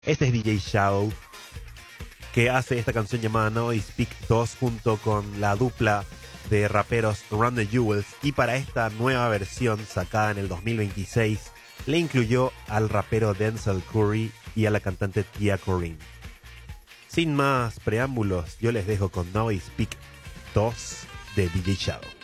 Este es DJ Shadow, que hace esta canción llamada Now I Speak 2 junto con la dupla de raperos Run the Jewels, y para esta nueva versión sacada en el 2026 le incluyó al rapero Denzel Curry y a la cantante Tia Corinne. Sin más preámbulos, yo les dejo con Now I Speak 2 de DJ Shadow.